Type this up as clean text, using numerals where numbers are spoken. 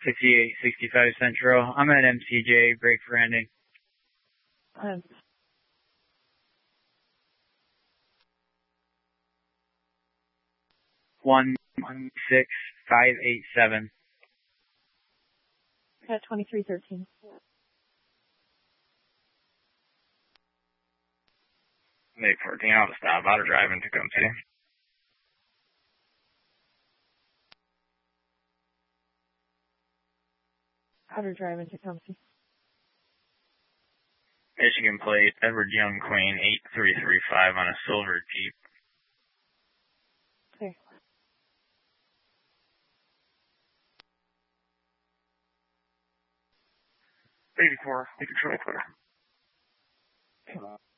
6865 Central. I'm at MCJ, brake for ending. 116587. At 2313. Nate 14, I'll stop. Out of driving to come see. Outer driving to Tecumseh. Michigan plate, Edward Young Queen, 8335 on a silver Jeep. Okay. Baby 4, you control clear.